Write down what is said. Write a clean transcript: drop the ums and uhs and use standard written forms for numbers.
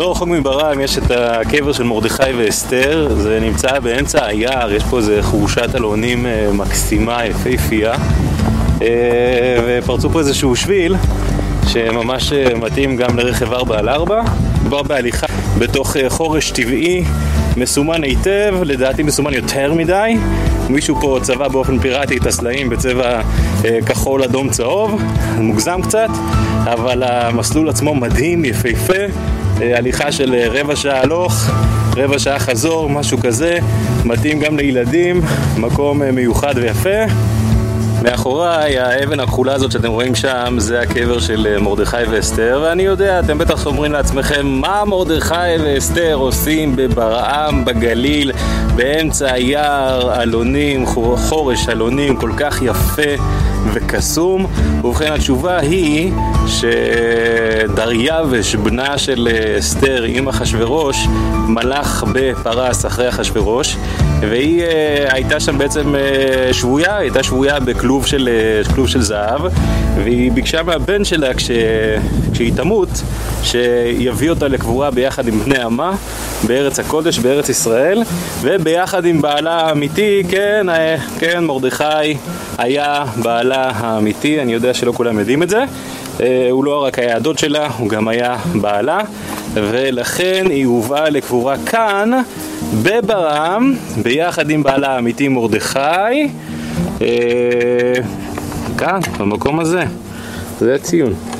לא רחוק מברעם יש את הקבר של מרדכי ואסתר. זה נמצא באמצע היער, יש פה איזה חורשת אלונים מקסימה, יפהפייה, ופרצו פה איזשהו שביל שממש מתאים גם לרכב 4x4. מדובר בהליכה בתוך חורש טבעי, מסומן היטב, לדעתי מסומן יותר מדי. מישהו פה צבע באופן פיראטי את הסלעים בצבע כחול, אדום, צהוב, מוגזם קצת, אבל המסלול עצמו מדהים, יפהפה. הליכה של רבע שעה הלוך, רבע שעה חזור, משהו כזה, מתאים גם לילדים, מקום מיוחד ויפה. מאחוריי, האבן הכחולה הזאת שאתם רואים שם, זה הקבר של מרדכי ואסתר, ואני יודע, אתם בטח אומרים לעצמכם, מה מרדכי ואסתר עושים בברעם בגליל, באמצע היער, אלונים, חורש אלונים כל כך יפה וקסום? ובכן, התשובה היא שדריווש, בנה של אסתר, אמא אחשוורוש, מלך בפרס אחרי אחשוורוש, והיא הייתה שם בעצם שבויה, הייתה שבויה בכלוב של זהב, והיא ביקשה מהבן שלה כשהיא תמות שיביא אותה לקבורה ביחד עם בני עמה בארץ הקודש, בארץ ישראל, וביחד עם בעלה האמיתי. כן, מרדכי היה בעלה האמיתי. אני יודע שלא כולם יודעים את זה. הוא לא רק היה הדוד שלה, הוא גם היה בעלה, ולכן היא הובאה לקבורה כאן בברעם ביחד עם בעלה האמיתי מרדכי, כאן במקום הזה. זה הציון.